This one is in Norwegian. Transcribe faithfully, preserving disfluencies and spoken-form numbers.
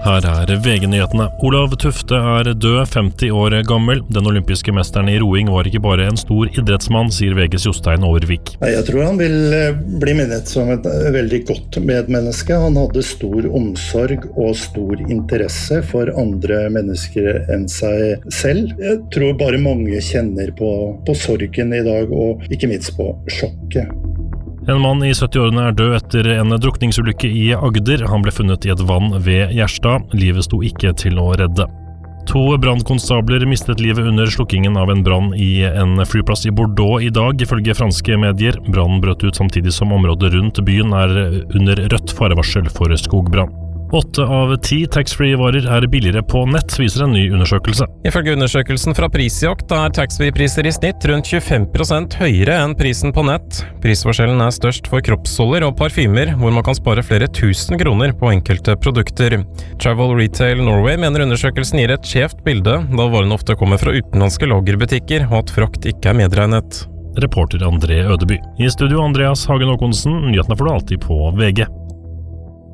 Her er V G-nyhetene. Olav Tufte er død, femti år gammel. Den olympiske mesteren i roing var ikke bare en stor idrettsmann, sier V G's Jostein Aarvik. Jeg tror han vil bli minnet som et veldig godt medmenneske. Han hadde stor omsorg og stor interesse for andre mennesker enn seg selv. Jeg tror bare mange kjenner på, på sorgen i dag, og ikke minst på sjokket. En mann i sytti-årene er død etter en drukningsulykke i Agder. Han ble funnet i et vann ved Gjerstad. Livet sto ikke til å redde. To brannkonstabler mistet livet under slukkingen av en brann i en flyplass i Bordeaux i dag, ifølge franske medier. Brannen brøt ut samtidig som området rundt byen er under rødt farevarsel for skogbrann. Åtte av ti taxfree-varer er billigere på nett, viser en ny undersøkelse. Ifølge undersøkelsen fra Prisjakt er taxfree-priser i snitt rundt tjuefem prosent høyere enn prisen på nett. Prisforskjellen er størst for kroppssolder og parfymer, hvor man kan spare flere tusen kroner på enkelte produkter. Travel Retail Norway mener undersøkelsen gir et skjevt bilde, da varene ofte kommer fra utenlandske lagerbutikker, og at frakt ikke er medregnet. Reporter André Ødeby. I studio Andreas Hagen Håkonsen, nyhetene får du alltid på V G.